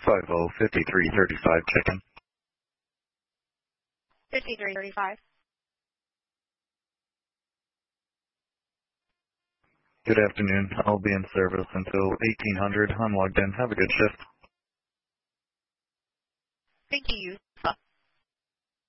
505335 check-in. 5335. Good afternoon. I'll be in service until 1800. I'm logged in. Have a good shift. Thank you.